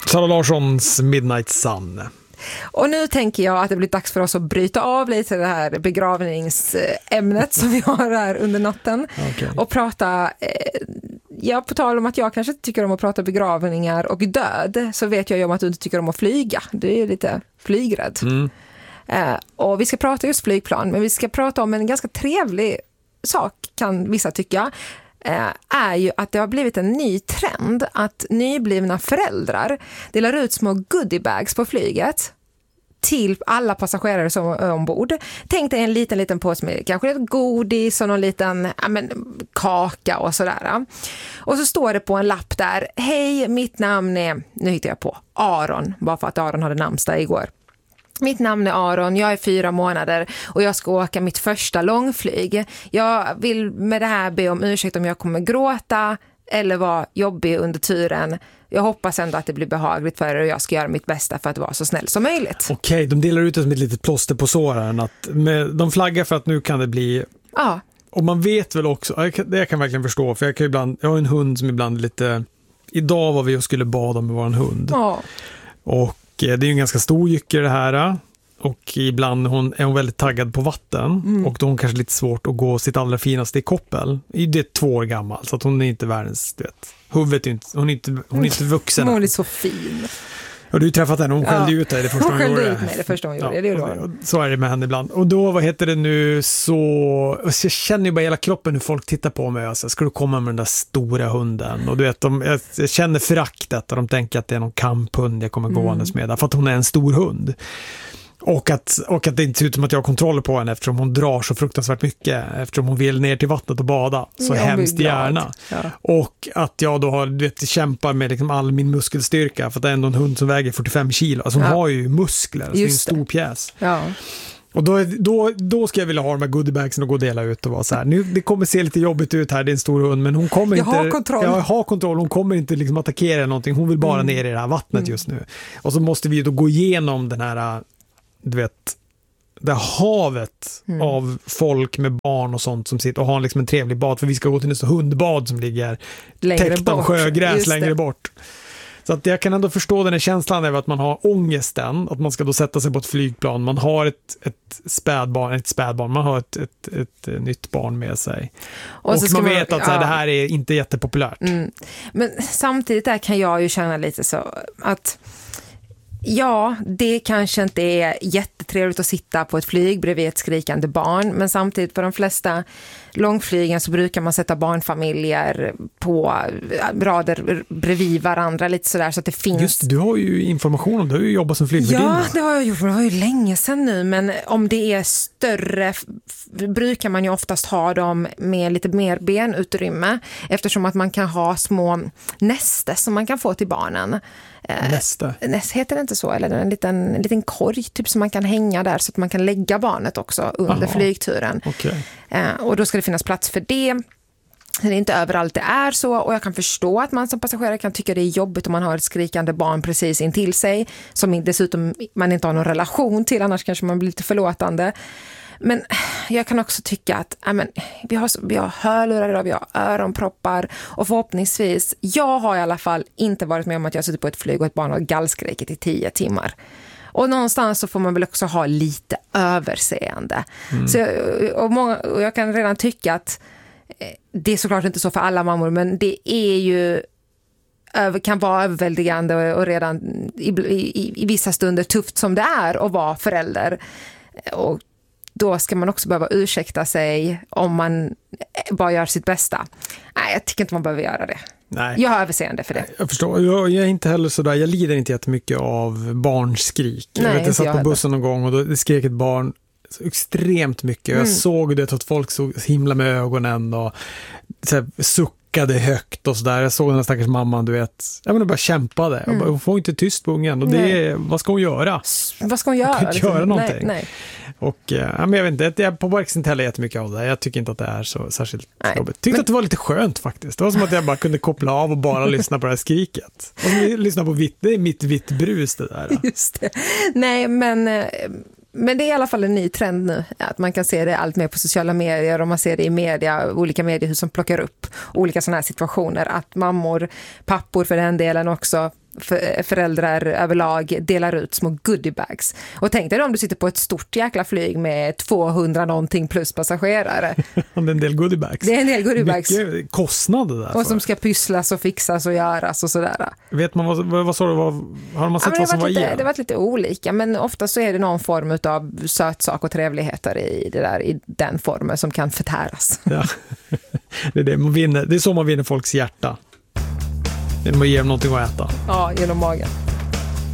Sara Larssons Midnight Sun. Och nu tänker jag att det blir dags för oss att bryta av lite det här begravningsämnet som vi har här under natten. Okay. Och prata, på tal om att jag kanske inte tycker om att prata begravningar och död, så vet jag ju om att du inte tycker om att flyga. Du är ju lite flygrädd. Och vi ska prata just flygplan, men vi ska prata om en ganska trevlig sak, kan vissa tycka. Är ju att det har blivit en ny trend att nyblivna föräldrar delar ut små goodiebags på flyget till alla passagerare som är ombord. Tänk dig en liten påse med kanske ett godis och någon liten kaka och sådär. Och så står det på en lapp där: hej, mitt namn är, nu hittar jag på, Aron, bara för att Aron hade namnsdag igår. Mitt namn är Aron, jag är 4 månader och jag ska åka mitt första långflyg. Jag vill med det här be om ursäkt om jag kommer gråta eller vara jobbig under turen. Jag hoppas ändå att det blir behagligt för er och jag ska göra mitt bästa för att vara så snäll som möjligt. Okej, de delar ut det som ett litet plåster på såren. De flaggar för att nu kan det bli... Ja. Och man vet väl också, det jag kan verkligen förstå, för jag har en hund som ibland är lite... Idag var vi och skulle bada med vår hund. Ja. Och det är ju en ganska stor jycke det här. Och ibland är hon väldigt taggad på vatten. Och då har hon kanske lite svårt att gå sitt allra finaste i koppel. Det är 2 år gammal, så att hon är inte världens, du vet. Huvudet är inte, hon är inte vuxen. Hon är så fin. Och du har ju träffat henne, hon skällde ut dig det första hon gjorde. Hon skällde ut mig det första hon gjorde, det är då. Så är det med henne ibland. Och då, så jag känner ju bara hela kroppen hur folk tittar på mig och så ska du komma med den där stora hunden? Och du vet, jag känner föraktet och de tänker att det är någon kamphund jag kommer gåendes med, för att hon är en stor hund. Och att det inte ser ut som att jag har kontroll på henne eftersom hon drar så fruktansvärt mycket, eftersom hon vill ner till vattnet och bada så hemskt gärna. Ja. Och att jag då har kämpar med liksom all min muskelstyrka, för att det är ändå en hund som väger 45 kilo. Alltså hon har ju muskler, så det är en stor pjäs. Ja. Och då ska jag vilja ha de här goodiebagsen och gå och dela ut och vara så här. Nu, det kommer se lite jobbigt ut här, det är en stor hund, men hon kommer jag har kontroll, hon kommer inte liksom attackera eller någonting, hon vill bara ner i det här vattnet just nu. Och så måste vi då gå igenom den här, du vet, det havet av folk med barn och sånt som sitter och har liksom en trevlig bad, för vi ska gå till nästa hundbad som ligger täckt av sjögräs längre bort. Så att jag kan ändå förstå den här känslan av att man har ångesten, att man ska då sätta sig på ett flygplan, man har ett spädbarn, man har ett nytt barn med sig. Och så man vet att så här, det här är inte jättepopulärt. Men samtidigt där kan jag ju känna lite så att ja, det kanske inte är jättetrevligt att sitta på ett flyg bredvid ett skrikande barn, men samtidigt på de flesta långflygen så brukar man sätta barnfamiljer på rader bredvid varandra lite sådär, så att det finns... Just, du har ju information om, du har ju jobbat som flygvärdinna. Ja, det har jag gjort, det var ju länge sedan nu, men om det är större brukar man ju oftast ha dem med lite mer benutrymme, eftersom att man kan ha små näster som man kan få till barnen. Näst heter det inte så, eller en liten korg typ som man kan hänga där så att man kan lägga barnet också under flygturen. Okay. Och då ska det finnas plats för det. Det är inte överallt det är så, och jag kan förstå att man som passagerare kan tycka det är jobbigt om man har ett skrikande barn precis intill sig som dessutom man inte har någon relation till, annars kanske man blir lite förlåtande. Men jag kan också tycka att vi har hörlurar idag, vi har öronproppar, och förhoppningsvis, jag har i alla fall inte varit med om att jag suttit på ett flyg och ett barn har gallskrikit i 10 timmar. Och någonstans så får man väl också ha lite överseende. Så jag kan redan tycka att det är såklart inte så för alla mammor, men det är ju kan vara överväldigande och redan i vissa stunder tufft som det är att vara förälder. Och då ska man också behöva ursäkta sig om man bara gör sitt bästa. Nej, jag tycker inte man behöver göra det. Nej. Jag har överseende för det. Jag förstår. Jag är inte heller sådär. Jag lider inte jättemycket av barnskrik. Jag satt på bussen någon gång och då skrek ett barn så extremt mycket. Jag såg det att folk såg himla med ögonen och så här, suckade högt och sådär. Jag såg den här stackars mamman, du vet. Jag bara kämpade. Hon får inte tyst på ungen. Och vad ska hon göra? Vad ska hon göra? Hon kan inte göra någonting. Nej. Och jag vet inte, jag påverkas inte heller jättemycket av det. Jag tycker inte att det är så särskilt jobbigt. Tyckte att det var lite skönt faktiskt. Det var som att jag bara kunde koppla av och bara lyssna på det här skriket. Och lyssna på det är mitt vitt brus det där. Just det. Nej, men det är i alla fall en ny trend nu. Att man kan se det allt mer på sociala medier, och man ser det i media, olika mediehus som plockar upp olika sådana här situationer. Att mammor, pappor för den delen också, föräldrar överlag delar ut små goodiebags. Och tänk dig om du sitter på ett stort jäkla flyg med 200 någonting plus passagerare. Det är en del goodiebags. Det är en del goodiebags. Mycket kostnader där. Och som ska pysslas och fixas och göras och sådär. Vet man vad sa du? Har man sett vad som var i? Det har varit lite olika, men ofta så är det någon form av sötsak och trevligheter i den formen som kan förtäras. Ja. Det är det man vinner. Det är så man vinner folks hjärta. Genom att ge dem någonting att äta. Ja, genom magen.